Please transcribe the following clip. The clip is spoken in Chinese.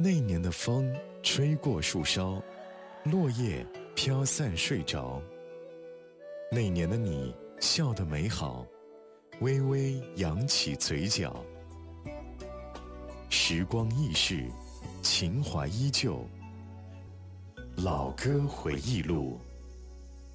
那年的风吹过树梢，落叶飘散睡着。那年的你笑得美好，微微扬起嘴角。时光易逝，情怀依旧，老歌回忆录。